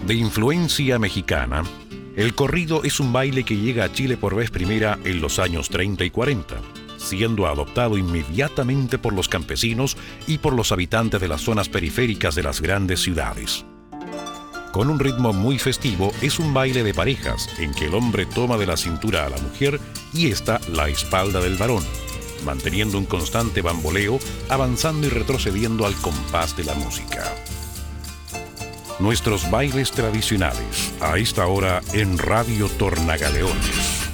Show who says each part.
Speaker 1: De influencia mexicana, el corrido es un baile que llega a Chile por vez primera en los años 30 y 40, siendo adoptado inmediatamente por los campesinos y por los habitantes de las zonas periféricas de las grandes ciudades. Con un ritmo muy festivo, es un baile de parejas en que el hombre toma de la cintura a la mujer y ésta la espalda del varón, manteniendo un constante bamboleo, avanzando y retrocediendo al compás de la música. Nuestros bailes tradicionales, a esta hora en Radio Tornagaleones.